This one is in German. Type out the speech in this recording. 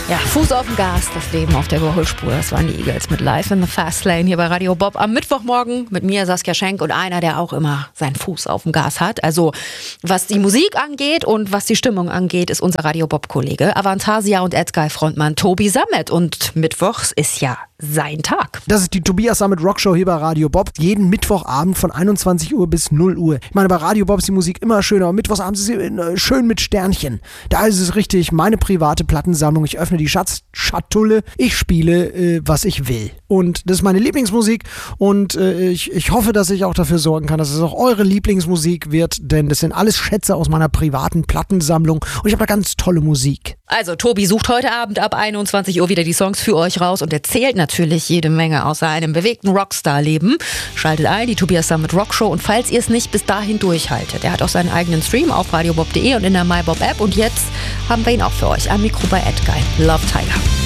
Ja, Fuß auf dem Gas, das Leben auf der Überholspur. Das waren die Eagles mit Live in the Fast Lane hier bei Radio Bob am Mittwochmorgen mit mir, Saskia Schenk, und einer, der auch immer seinen Fuß auf dem Gas hat. Also was die Musik angeht und was die Stimmung angeht, ist unser Radio Bob-Kollege Avantasia und Ad-Guy-Frontmann Tobi Sammet. Und mittwochs ist ja sein Tag. Das ist die Tobias Sammet Rockshow hier bei Radio Bob. Jeden Mittwochabend von 21 Uhr bis 0 Uhr. Ich meine, bei Radio Bob ist die Musik immer schöner. Aber mittwochsabends ist sie schön mit Sternchen. Da ist es richtig meine private Plattensammlung. Ich öffne die Schatulle. Ich spiele, was ich will. Und das ist meine Lieblingsmusik. Und ich hoffe, dass ich auch dafür sorgen kann, dass es auch eure Lieblingsmusik wird. Denn das sind alles Schätze aus meiner privaten Plattensammlung. Und ich habe da ganz tolle Musik. Also Tobi sucht heute Abend ab 21 Uhr wieder die Songs für euch raus und erzählt natürlich jede Menge aus seinem bewegten Rockstar-Leben. Schaltet ein, die Tobias Sammet Rockshow, und falls ihr es nicht bis dahin durchhaltet, er hat auch seinen eigenen Stream auf radiobob.de und in der MyBob-App, und jetzt haben wir ihn auch für euch am Mikro bei Ad-Guy. Love Tiger.